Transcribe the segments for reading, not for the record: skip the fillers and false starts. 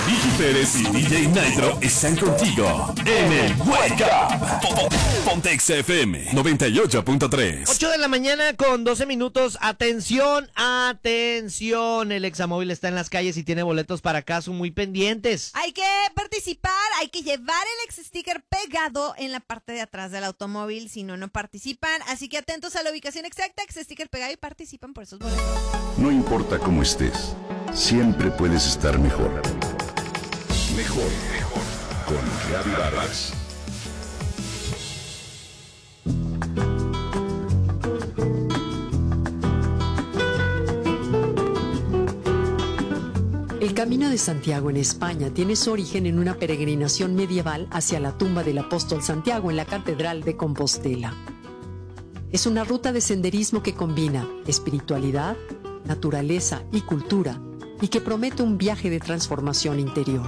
Vicky Pérez y DJ Nitro están contigo en el Wake Up. Ponte XFM 98.3. 8 de la mañana con 12 minutos. Atención, atención. El Examóvil está en las calles y tiene boletos para caso muy pendientes. Hay que participar, hay que llevar el ex-sticker pegado en la parte de atrás del automóvil, si no, no participan. Así que atentos a la ubicación exacta, ex-sticker pegado y participan por esos boletos. No importa cómo estés, siempre puedes estar mejor. Mejor, mejor. Con Gaby Vargas. El Camino de Santiago en España tiene su origen en una peregrinación medieval hacia la tumba del apóstol Santiago en la Catedral de Compostela. Es una ruta de senderismo que combina espiritualidad, naturaleza y cultura y que promete un viaje de transformación interior.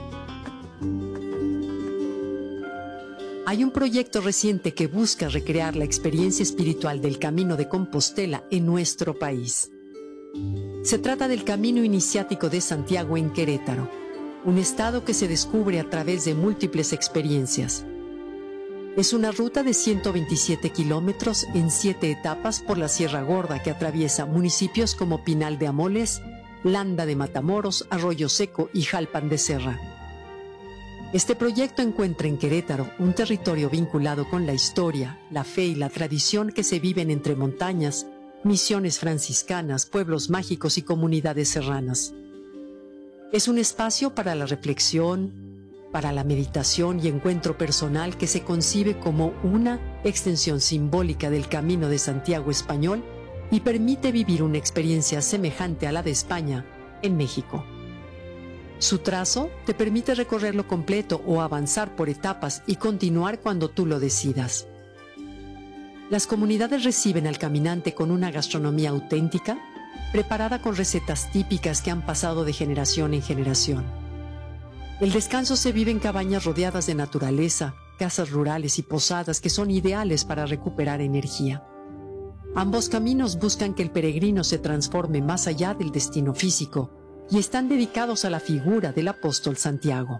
Hay un proyecto reciente que busca recrear la experiencia espiritual del Camino de Compostela en nuestro país. Se trata del Camino Iniciático de Santiago en Querétaro, un estado que se descubre a través de múltiples experiencias. Es una ruta de 127 kilómetros en 7 etapas por la Sierra Gorda que atraviesa municipios como Pinal de Amoles, Landa de Matamoros, Arroyo Seco y Jalpan de Serra. Este proyecto encuentra en Querétaro un territorio vinculado con la historia, la fe y la tradición que se viven entre montañas, misiones franciscanas, pueblos mágicos y comunidades serranas. Es un espacio para la reflexión, para la meditación y encuentro personal que se concibe como una extensión simbólica del Camino de Santiago español y permite vivir una experiencia semejante a la de España en México. Su trazo te permite recorrerlo completo o avanzar por etapas y continuar cuando tú lo decidas. Las comunidades reciben al caminante con una gastronomía auténtica, preparada con recetas típicas que han pasado de generación en generación. El descanso se vive en cabañas rodeadas de naturaleza, casas rurales y posadas que son ideales para recuperar energía. Ambos caminos buscan que el peregrino se transforme más allá del destino físico y están dedicados a la figura del apóstol Santiago.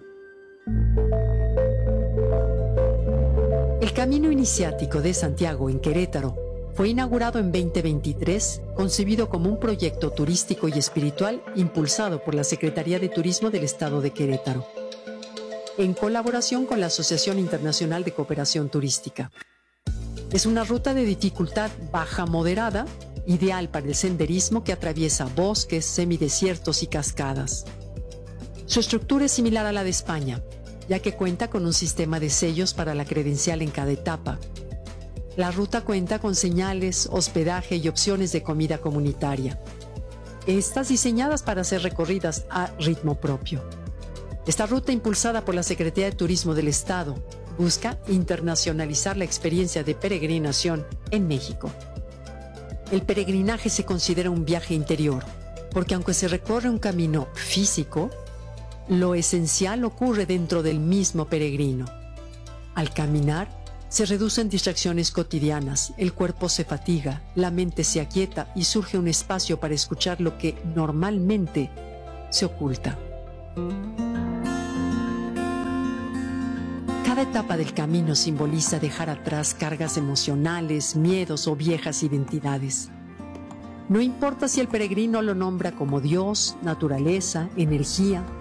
El Camino Iniciático de Santiago en Querétaro fue inaugurado en 2023, concebido como un proyecto turístico y espiritual impulsado por la Secretaría de Turismo del Estado de Querétaro, en colaboración con la Asociación Internacional de Cooperación Turística. Es una ruta de dificultad baja-moderada, ideal para el senderismo que atraviesa bosques, semidesiertos y cascadas. Su estructura es similar a la de España, ya que cuenta con un sistema de sellos para la credencial en cada etapa. La ruta cuenta con señales, hospedaje y opciones de comida comunitaria. Estas diseñadas para ser recorridas a ritmo propio. Esta ruta, impulsada por la Secretaría de Turismo del Estado, busca internacionalizar la experiencia de peregrinación en México. El peregrinaje se considera un viaje interior, porque aunque se recorre un camino físico, lo esencial ocurre dentro del mismo peregrino. Al caminar, se reducen distracciones cotidianas, el cuerpo se fatiga, la mente se aquieta y surge un espacio para escuchar lo que normalmente se oculta. Cada etapa del camino simboliza dejar atrás cargas emocionales, miedos o viejas identidades. No importa si el peregrino lo nombra como Dios, naturaleza, energía